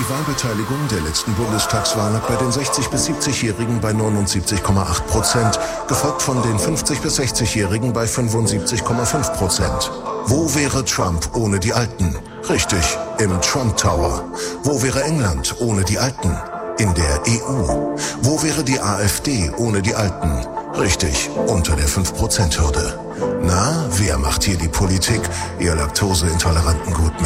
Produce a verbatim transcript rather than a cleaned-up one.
Die Wahlbeteiligung der letzten Bundestagswahl lag bei den sechzig- bis siebzigjährigen bei neunundsiebzig Komma acht Prozent, gefolgt von den fünfzig- bis sechzigjährigen bei fünfundsiebzig Komma fünf Prozent. Wo wäre Trump ohne die Alten? Richtig, im Trump Tower. Wo wäre England ohne die Alten? In der E U. Wo wäre die AfD ohne die Alten? Richtig, unter der fünf Prozent Hürde. Na, wer macht hier die Politik, ihr laktoseintoleranten Gutmenschen?